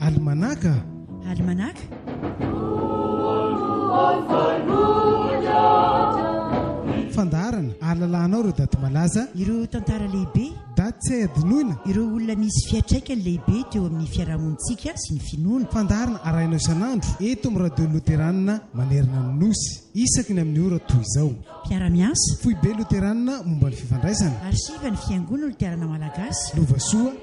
almanaka fandarana ahalalànao ireo daty malaza ireo tantara lehibe daty tsy hay adinoina ireo olona nisy fiatraikany lehibe teo amin'ny fiarahamonitsika sy ny finoana fandarana arahinao isan'andro eto amin'ny radio loteranina manerina ny nosy isaky ny amin'ny ora toy izao mpiara-miasa foibe loteranina momba ny fifandraisana arsiva ny fiangonana loterana malagasy lovasoa